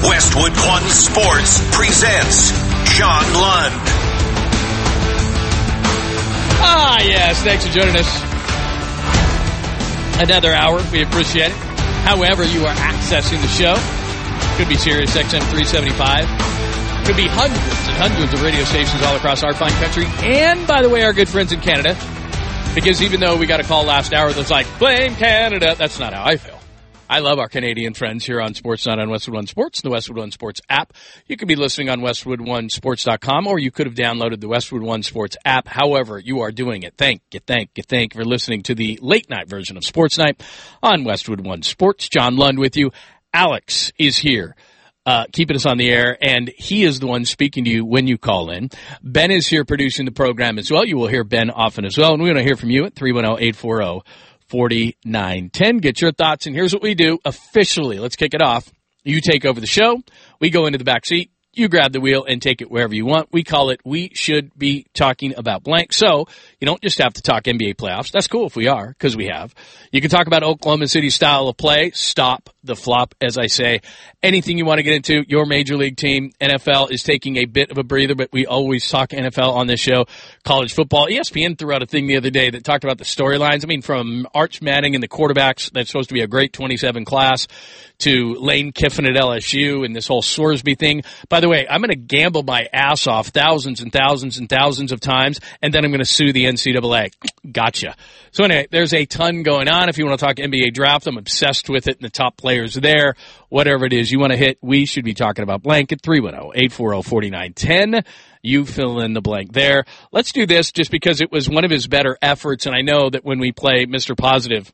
Westwood One Sports presents John Lund. Yes, thanks for joining us. Another hour, we appreciate it. However you are accessing the show, could be Sirius XM 375, could be hundreds and hundreds of radio stations all across our fine country, and, by the way, our good friends in Canada, because even though we got a call last hour that's like, blame Canada, that's not how I feel. I love our Canadian friends here on Sportsnet on Westwood One Sports, the Westwood One Sports app. You could be listening on WestwoodOneSports.com, or you could have downloaded the Westwood One Sports app. However you are doing it, thank you for listening to the late night version of Sports Night on Westwood One Sports. John Lund with you. Alex is here, keeping us on the air, and he is the one speaking to you when you call in. Ben is here producing the program as well. You will hear Ben often as well, and we want to hear from you at 310-840-4910. Get your thoughts, and here's what we do officially. Let's kick it off. You take over the show. We go into the back seat. You grab the wheel and take it wherever you want. We call it We Should Be Talking About Blank. So you don't just have to talk NBA playoffs. That's cool if we are, because we have. You can talk about Oklahoma City's style of play. Stop the flop, as I say. Anything you want to get into, your major league team. NFL is taking a bit of a breather, but we always talk NFL on this show. College football. ESPN threw out a thing the other day that talked about the storylines. I mean, from Arch Manning and the quarterbacks, that's supposed to be a great 27 class, to Lane Kiffin at LSU and this whole Sorsby thing. By the way, I'm going to gamble my ass off thousands and thousands and thousands of times, and then I'm going to sue the NCAA. Gotcha. So anyway, there's a ton going on. If you want to talk NBA draft, I'm obsessed with it, and the top players there. Whatever it is you want to hit, we should be talking about blank at 310-840-4910. You fill in the blank there. Let's do this just because it was one of his better efforts, and I know that when we play Mr. Positive,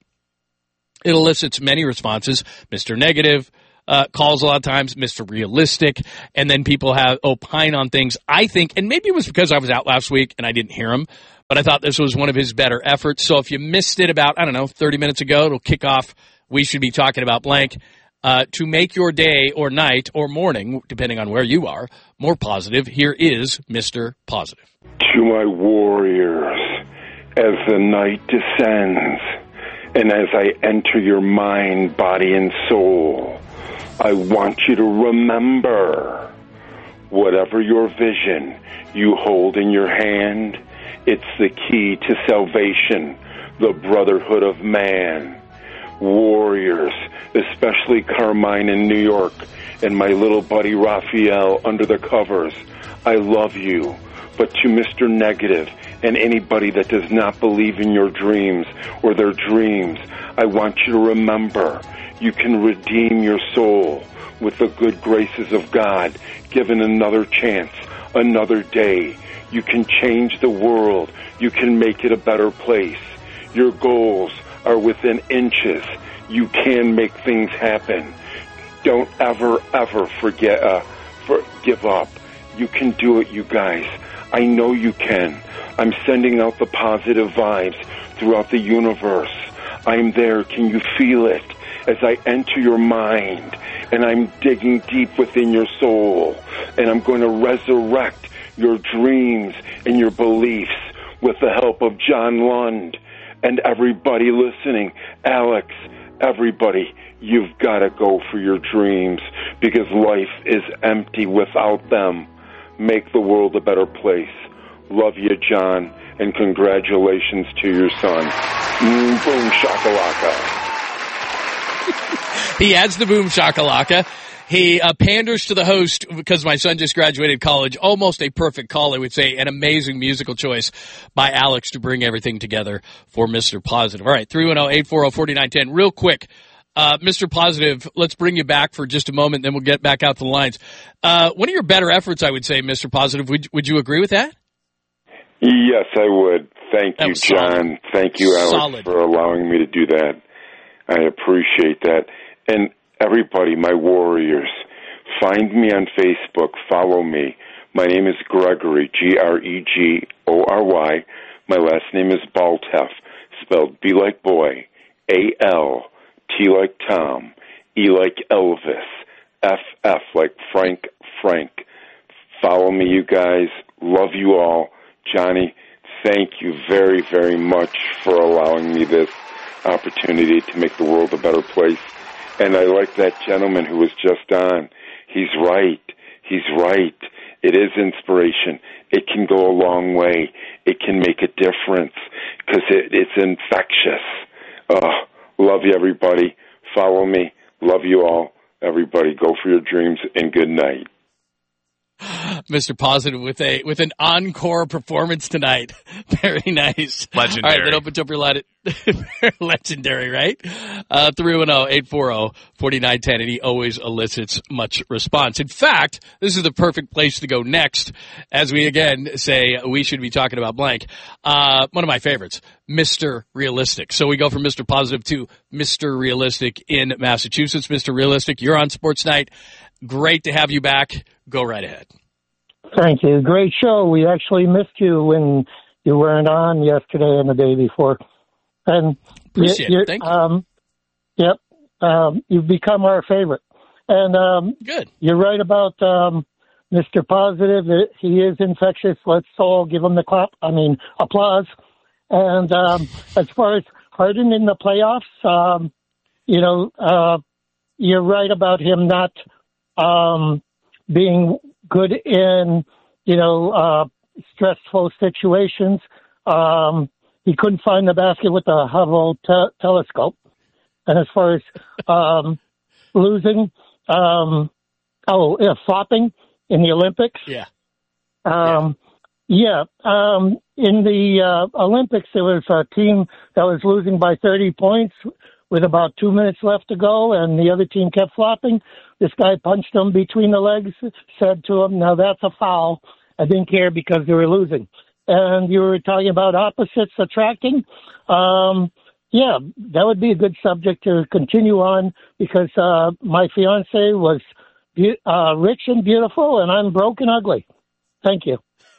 it elicits many responses. Mr. Negative calls a lot of times, Mr. Realistic, and then people have opine on things. I think, and maybe it was because I was out last week and I didn't hear him, but I thought this was one of his better efforts. So if you missed it about, 30 minutes ago, it'll kick off. We should be talking about blank. To make your day or night or morning, depending on where you are, more positive, here is Mr. Positive. To my warriors, as the night descends, and as I enter your mind, body, and soul, I want you to remember, whatever your vision you hold in your hand, it's the key to salvation, the brotherhood of man. Warriors, especially Carmine in New York, and my little buddy Raphael under the covers, I love you. But to Mr. Negative and anybody that does not believe in your dreams or their dreams, I want you to remember, you can redeem your soul with the good graces of God, given another chance, another day. You can change the world. You can make it a better place. Your goals are within inches. You can make things happen. Don't ever give up. You can do it, you guys. I know you can. I'm sending out the positive vibes throughout the universe. I'm there. Can you feel it? As I enter your mind, and I'm digging deep within your soul, and I'm going to resurrect your dreams and your beliefs with the help of John Lund and everybody listening. Alex, everybody, you've got to go for your dreams because life is empty without them. Make the world a better place. Love you, John, and congratulations to your son. Boom shakalaka. He adds the boom shakalaka. He panders to the host because my son just graduated college. Almost a perfect call, I would say. An amazing musical choice by Alex to bring everything together for Mr. Positive. All right, 310-840-4910. Real quick, Mr. Positive, let's bring you back for just a moment, then we'll get back out to the lines. One of your better efforts, I would say, Mr. Positive. Would you agree with that? Yes, I would. Thank you, John. Solid. Thank you, Alex, for allowing me to do that. I appreciate that. And everybody, my warriors, find me on Facebook. Follow me. My name is Gregory, Gregory. My last name is Baltef, spelled B like boy, A-L, T like Tom, E like Elvis, F like Frank. Follow me, you guys. Love you all. Johnny, thank you very, very much for allowing me this opportunity to make the world a better place. And I like that gentleman who was just on. He's right. He's right. It is inspiration. It can go a long way. It can make a difference because it's infectious. Love you, everybody. Follow me. Love you all. Everybody, go for your dreams, and good night. Mr. Positive with an encore performance tonight. Very nice. Legendary. All right, that opens up your line. Legendary, right? 310-840-4910, and he always elicits much response. In fact, this is the perfect place to go next as we again say we should be talking about blank. One of my favorites, Mr. Realistic. So we go from Mr. Positive to Mr. Realistic in Massachusetts. Mr. Realistic, you're on Sports Night. Great to have you back. Go right ahead. Thank you. Great show. We actually missed you when you weren't on yesterday and the day before. And appreciate it. Thank you. Yep. You've become our favorite. And good. You're right about Mr. Positive. He is infectious. Let's all give him the applause. And as far as Harden in the playoffs, you're right about him not being good in, stressful situations. He couldn't find the basket with the Hubble telescope. And as far as losing, flopping in the Olympics. Yeah. In the Olympics, there was a team that was losing by 30 points with about 2 minutes left to go, and the other team kept flopping. This guy punched them between the legs, said to him, "Now that's a foul." I didn't care because they were losing. And you were talking about opposites attracting. That would be a good subject to continue on because my fiance was rich and beautiful, and I'm broke and ugly. Thank you.